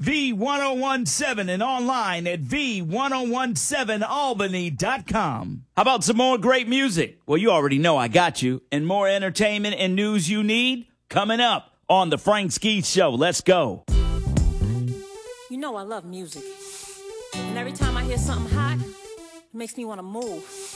V1017 and online at V1017Albany.com. How about some more great music? Well, you already know I got you. And more entertainment and news you need coming up on The Frank Ski Show. Let's go. You know I love music. And every time I hear something hot, it makes me want to move.